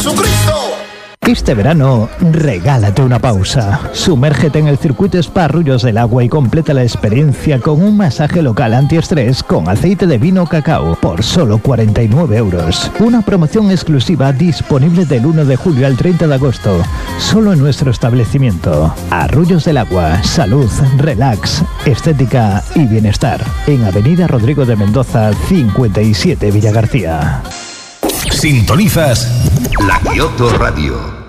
Jesucristo. Este verano, regálate una pausa. Sumérgete en el circuito Spa Arroyos del Agua y completa la experiencia con un masaje local antiestrés con aceite de vino cacao por solo 49 euros. Una promoción exclusiva disponible del 1 de julio al 30 de agosto. Solo en nuestro establecimiento. Arroyos del Agua. Salud, relax, estética y bienestar. En Avenida Rodrigo de Mendoza, 57 Villagarcía. Sintonizas La Kioto Radio.